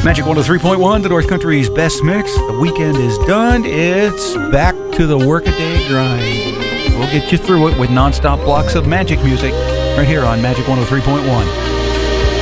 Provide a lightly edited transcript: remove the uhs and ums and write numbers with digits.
Magic 103.1, the North Country's best mix. The weekend is done. It's back to the workaday grind. We'll get you through it with nonstop blocks of magic music right here on Magic 103.1.